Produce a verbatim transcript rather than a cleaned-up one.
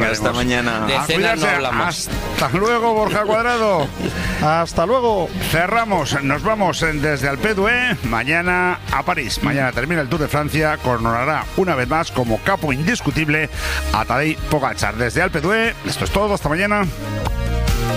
hablaremos. Hasta mañana. De A cena cuidarse. no hablamos. Hasta luego, Borja Cuadrado. Hasta luego. Cerramos, nos vamos desde Alpedue mañana a París. Mañana termina el Tour de Francia, coronará una vez más como capo indiscutible a Tadej Pogačar. Desde Alpedue, esto es todo, hasta mañana.